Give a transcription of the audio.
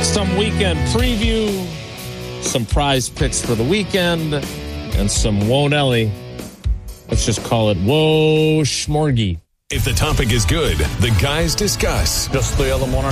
Some weekend preview, some prize picks for the weekend, and some Whoa Nelly. Let's just call it Whoa Schmorgy. If the topic is good, the guys discuss. Just the other morning,